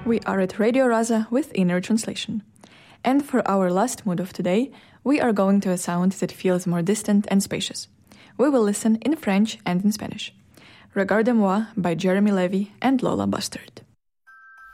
We are at Radio Raza with Inner Translation. And for our last mood of today, we are going to a sound that feels more distant and spacious. We will listen in French and in Spanish. Regarde-moi by Jeremy Levy and Lola Bustard.